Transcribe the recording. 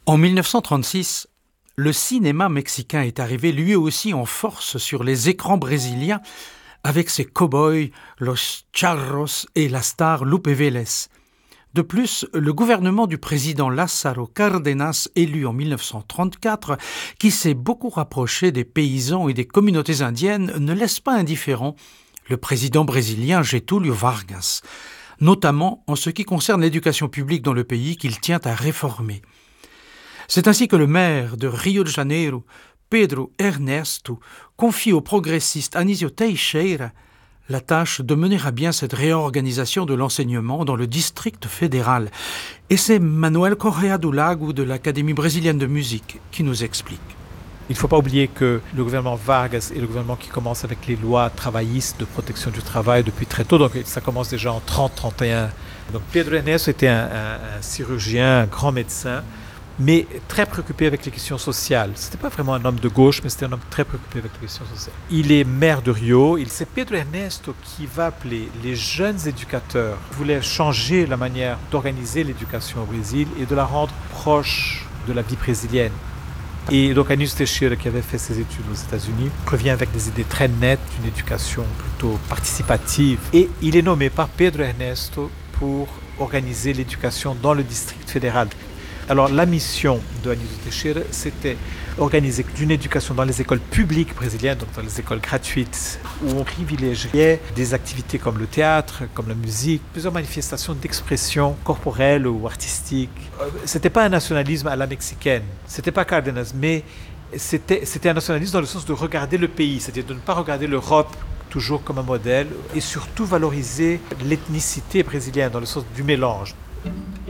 En 1936, le cinéma mexicain est arrivé lui aussi en force sur les écrans brésiliens avec ses cow-boys, Los Charros et la star Lupe Vélez. De plus, le gouvernement du président Lázaro Cárdenas, élu en 1934, qui s'est beaucoup rapproché des paysans et des communautés indiennes, ne laisse pas indifférent le président brésilien Getúlio Vargas, notamment en ce qui concerne l'éducation publique dans le pays qu'il tient à réformer. C'est ainsi que le maire de Rio de Janeiro, Pedro Ernesto, confie au progressiste Anísio Teixeira la tâche de mener à bien cette réorganisation de l'enseignement dans le district fédéral. Et c'est Manuel Correa do Lago de l'Académie brésilienne de musique qui nous explique. Il ne faut pas oublier que le gouvernement Vargas est le gouvernement qui commence avec les lois travaillistes de protection du travail depuis très tôt, donc ça commence déjà en 30-31. Donc Pedro Ernesto était un chirurgien, un grand médecin, mais très préoccupé avec les questions sociales. Ce n'était pas vraiment un homme de gauche, mais c'était un homme très préoccupé avec les questions sociales. Il est maire de Rio. C'est Pedro Ernesto qui va appeler les jeunes éducateurs. Il voulait changer la manière d'organiser l'éducation au Brésil et de la rendre proche de la vie brésilienne. Et donc Anísio Teixeira, qui avait fait ses études aux États-Unis, revient avec des idées très nettes d'une éducation plutôt participative. Et il est nommé par Pedro Ernesto pour organiser l'éducation dans le district fédéral. Alors la mission de Anísio Teixeira, c'était organiser une éducation dans les écoles publiques brésiliennes, donc dans les écoles gratuites, où on privilégierait des activités comme le théâtre, comme la musique, plusieurs manifestations d'expression corporelle ou artistique. C'était pas un nationalisme à la mexicaine, c'était pas Cárdenas, mais c'était un nationalisme dans le sens de regarder le pays, c'est-à-dire de ne pas regarder l'Europe toujours comme un modèle, et surtout valoriser l'ethnicité brésilienne dans le sens du mélange.